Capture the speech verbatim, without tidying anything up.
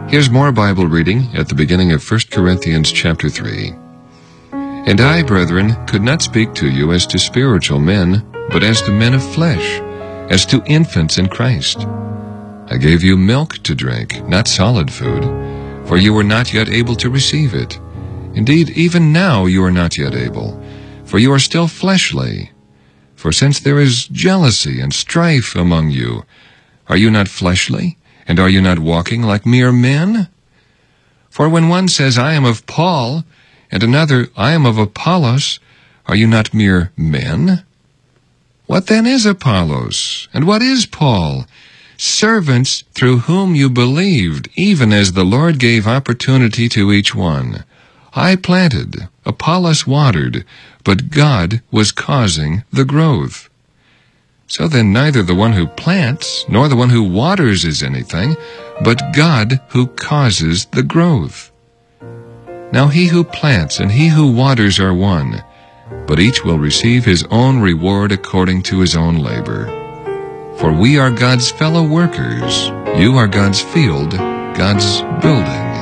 Here's more Bible reading at the beginning of First Corinthians chapter three. And I, brethren, could not speak to you as to spiritual men, but as to men of flesh, as to infants in Christ. I gave you milk to drink, not solid food, for you were not yet able to receive it. Indeed, even now you are not yet able, for you are still fleshly. For since there is jealousy and strife among you, are you not fleshly, and are you not walking like mere men? For when one says, I am of Paul, and another, I am of Apollos, are you not mere men? What then is Apollos, and what is Paul? Servants through whom you believed, even as the Lord gave opportunity to each one. I planted, Apollos watered, but God was causing the growth. So then neither the one who plants nor the one who waters is anything, but God who causes the growth. Now he who plants and he who waters are one, but each will receive his own reward according to his own labor. For we are God's fellow workers. You are God's field, God's building.